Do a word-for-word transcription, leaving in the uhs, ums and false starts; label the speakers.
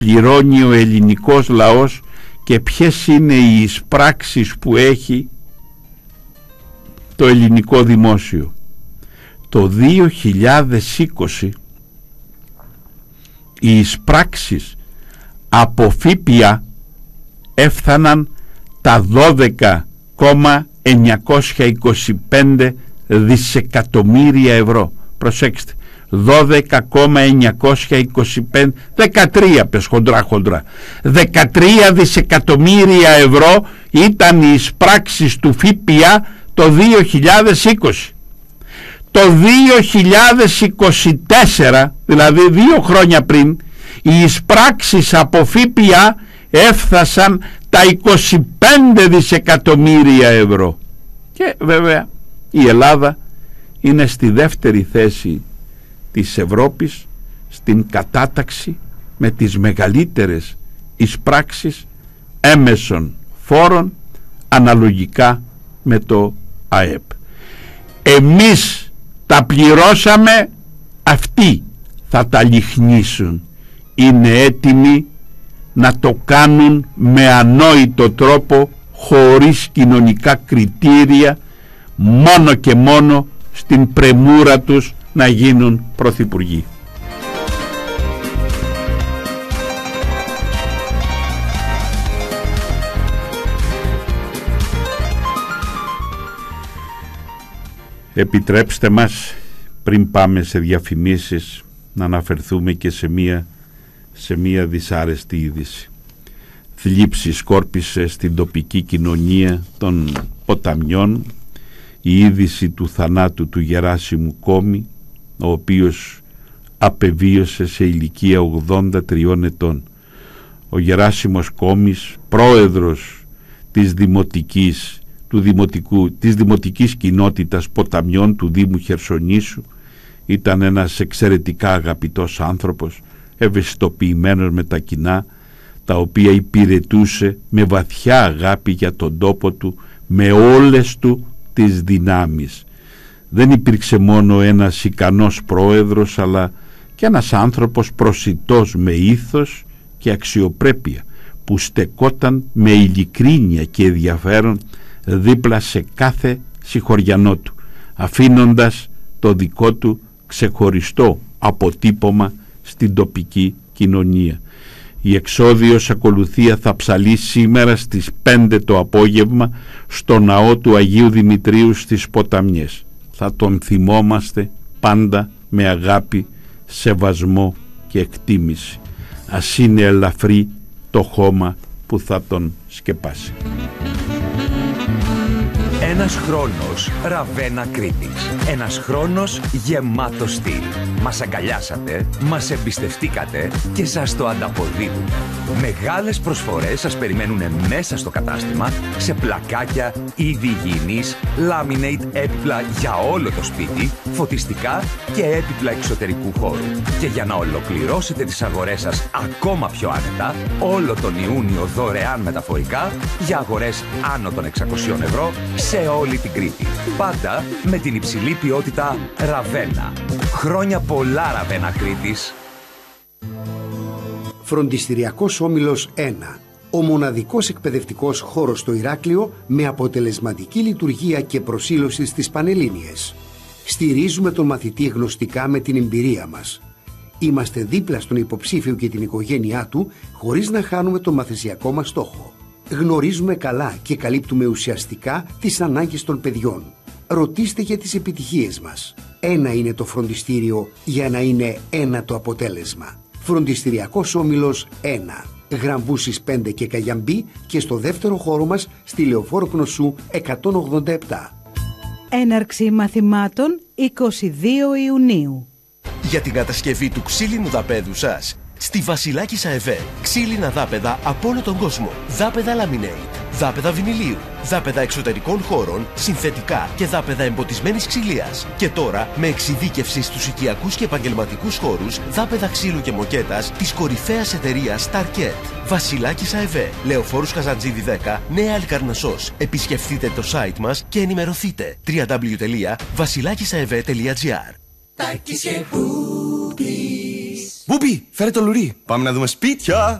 Speaker 1: πληρώνει ο ελληνικός λαός και ποιες είναι οι εισπράξεις που έχει το ελληνικό δημόσιο. Το δύο χιλιάδες είκοσι οι εισπράξεις από ΦΠΑ έφταναν τα δώδεκα κόμμα εννιακόσια είκοσι πέντε δισεκατομμύρια ευρώ. Προσέξτε, δώδεκα κόμμα εννιακόσια είκοσι πέντε, δεκατρία πες χοντρά χοντρά, δεκατρία δισεκατομμύρια ευρώ ήταν οι εισπράξεις του ΦΠΑ το δύο χιλιάδες είκοσι. Το δύο χιλιάδες είκοσι τέσσερα, δηλαδή δύο χρόνια πριν, οι εισπράξεις από ΦΠΑ έφτασαν τα είκοσι πέντε δισεκατομμύρια ευρώ. Και βέβαια η Ελλάδα είναι στη δεύτερη θέση της Ευρώπης στην κατάταξη με τις μεγαλύτερες εισπράξεις έμεσων φόρων αναλογικά με το ΑΕΠ. Εμείς τα πληρώσαμε, αυτοί θα τα λιχνίσουν. Είναι έτοιμοι να το κάνουν με ανόητο τρόπο, χωρίς κοινωνικά κριτήρια, μόνο και μόνο στην πρεμούρα τους να γίνουν πρωθυπουργοί. Επιτρέψτε μας, πριν πάμε σε διαφημίσεις, να αναφερθούμε και σε μία, σε μία δυσάρεστη είδηση. Θλίψη σκόρπισε στην τοπική κοινωνία των ποταμιών η είδηση του θανάτου του Γεράσιμου Κόμη, ο οποίος απεβίωσε σε ηλικία ογδόντα τριών ετών. Ο Γεράσιμος Κόμης, πρόεδρος της Δημοτικής, του Δημοτικού, της Δημοτικής Κοινότητας Ποταμιών του Δήμου Χερσονήσου, ήταν ένας εξαιρετικά αγαπητός άνθρωπος, ευαισθητοποιημένος με τα κοινά, τα οποία υπηρετούσε με βαθιά αγάπη για τον τόπο του, με όλες του τις δυνάμεις. Δεν υπήρξε μόνο ένας ικανός πρόεδρος, αλλά και ένας άνθρωπος προσιτός με ήθος και αξιοπρέπεια, που στεκόταν με ειλικρίνεια και ενδιαφέρον δίπλα σε κάθε συγχωριανό του, αφήνοντας το δικό του ξεχωριστό αποτύπωμα στην τοπική κοινωνία. Η εξόδιος ακολουθία θα ψαλεί σήμερα στις πέντε το απόγευμα στο ναό του Αγίου Δημητρίου στις Ποταμιές. Θα τον θυμόμαστε πάντα με αγάπη, σεβασμό και εκτίμηση. Ας είναι ελαφρύ το χώμα που θα τον σκεπάσει.
Speaker 2: Ένας χρόνος Ραβένα Κρήτης. Ένας χρόνος γεμάτος στυλ. Μας αγκαλιάσατε, μας εμπιστευτήκατε και σας το ανταποδίδουμε. Μεγάλες προσφορές σας περιμένουν μέσα στο κατάστημα, σε πλακάκια, είδη υγιεινής, laminate έπιπλα για όλο το σπίτι, φωτιστικά και έπιπλα εξωτερικού χώρου. Και για να ολοκληρώσετε τις αγορές σας ακόμα πιο άνετα, όλο τον Ιούνιο δωρεάν μεταφορικά για αγορές άνω των εξακοσίων ευρώ σε όλη την Κρήτη. Πάντα με την υψηλή ποιότητα Ραβένα. Χρόνια πολλά, Ραβένα Κρήτης.
Speaker 3: Φροντιστηριακός Όμιλος ένα. Ο μοναδικός εκπαιδευτικός χώρος στο Ηράκλειο με αποτελεσματική λειτουργία και προσήλωση στις Πανελλήνιες. Στηρίζουμε τον μαθητή γνωστικά με την εμπειρία μας. Είμαστε δίπλα στον υποψήφιο και την οικογένειά του, χωρίς να χάνουμε τον μαθησιακό μας στόχο. Γνωρίζουμε καλά και καλύπτουμε ουσιαστικά τις ανάγκες των παιδιών. Ρωτήστε για τις επιτυχίες μας. Ένα είναι το φροντιστήριο για να είναι ένα το αποτέλεσμα. Φροντιστηριακός Όμιλος ένα. Γραμβούσης πέντε και Καγιαμπή και στο δεύτερο χώρο μας στη Λεωφόρο Κνωσού εκατόν ογδόντα επτά.
Speaker 4: Έναρξη μαθημάτων είκοσι δύο Ιουνίου.
Speaker 5: Για την κατασκευή του ξύλινου δαπέδου σας, στη Βασιλάκης ΑΕΒ, ξύλινα δάπεδα από όλο τον κόσμο. Δάπεδα laminate, δάπεδα βινιλίου, δάπεδα εξωτερικών χώρων, συνθετικά και δάπεδα εμποτισμένης ξυλίας. Και τώρα με εξειδίκευση στους οικιακούς και επαγγελματικούς χώρους, δάπεδα ξύλου και μοκέτας της κορυφαίας εταιρείας Starket. Βασιλάκης ΑΕΒ, Λεωφόρους Καζαντζίδη δέκα, Νέα Αλκαρνασσός. Επισκεφτείτε το site μας και ενημερωθείτε. double-u double-u double-u τελεία βασιλάκης αεβ τελεία τζι άρ.
Speaker 6: Μπούμπι, φέρε το λουρί. Πάμε να δούμε σπίτια.